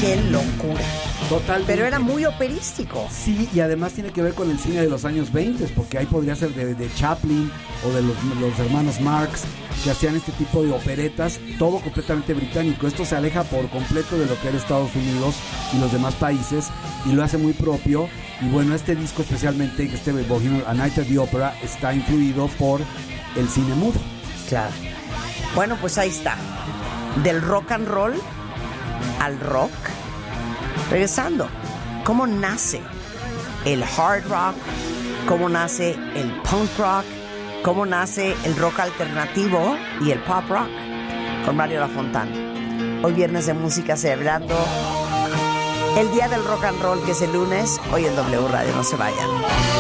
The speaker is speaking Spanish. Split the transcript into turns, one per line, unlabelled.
¡Qué locura!
Totalmente.
Pero era muy operístico.
Sí, y además tiene que ver con el cine de los años 20, porque ahí podría ser de Chaplin o de los hermanos Marx, que hacían este tipo de operetas, todo completamente británico. Esto se aleja por completo de lo que era Estados Unidos y los demás países, y lo hace muy propio. Y bueno, este disco especialmente, este Bohemian A Night at the Opera, está influido por el cine mudo.
Claro. Bueno, pues ahí está. Del rock and roll al rock. Regresando, ¿cómo nace el hard rock? ¿Cómo nace el punk rock? ¿Cómo nace el rock alternativo y el pop rock? Con Mario Lafontán. Hoy viernes de música, celebrando el día del rock and roll, que es el lunes. Hoy en W Radio, no se vayan.